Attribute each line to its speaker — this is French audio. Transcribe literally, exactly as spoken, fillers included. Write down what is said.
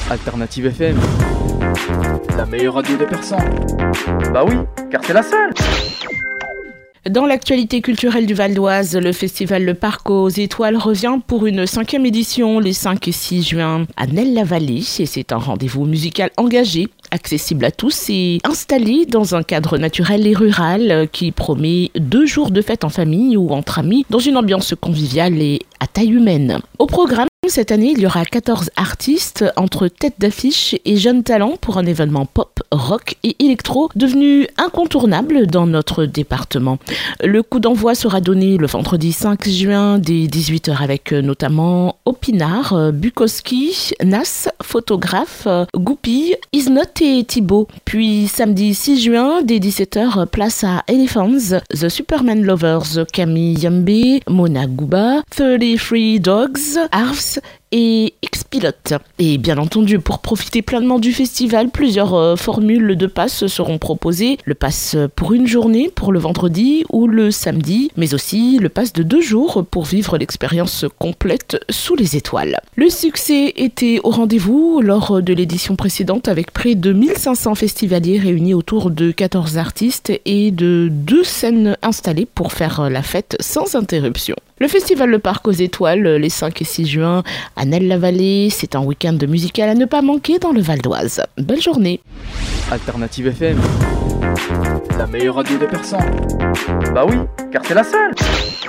Speaker 1: Alternative F M, la meilleure radio des Persans. Bah oui, car c'est la seule.
Speaker 2: Dans l'actualité culturelle du Val d'Oise, le festival Le Parc aux Étoiles revient pour une cinquième édition les cinq et six juin à Nesle-la-Vallée. Et c'est un rendez-vous musical engagé, accessible à tous et installé dans un cadre naturel et rural qui promet deux jours de fête en famille ou entre amis dans une ambiance conviviale et à taille humaine. Au programme, cette année, il y aura quatorze artistes entre têtes d'affiche et jeunes talents pour un événement pop, rock et électro devenu incontournable dans notre département. Le coup d'envoi sera donné le vendredi cinq juin dès dix-huit heures avec notamment Opinard, Bukowski, Nas, Photographe, Goupille, Isnot et Thibaut. Puis samedi six juin dès dix-sept heures, place à Elephants, The Superman Lovers, Camille Yambe, Mona Gouba, trente-trois Dogs, Arvs et X-Pilote. Et bien entendu, pour profiter pleinement du festival, plusieurs euh, formules de pass seront proposées. Le pass pour une journée, pour le vendredi ou le samedi, mais aussi le pass de deux jours pour vivre l'expérience complète sous les étoiles. Le succès était au rendez-vous lors de l'édition précédente avec près de mille cinq cents festivaliers réunis autour de quatorze artistes et de deux scènes installées pour faire la fête sans interruption. Le festival Le Parc aux Étoiles, les cinq et six juin à Nesle-la-Vallée, c'est un week-end musical à ne pas manquer dans le Val d'Oise. Belle journée.
Speaker 1: Alternative F M, la meilleure radio des Persans. Bah oui, car c'est la seule.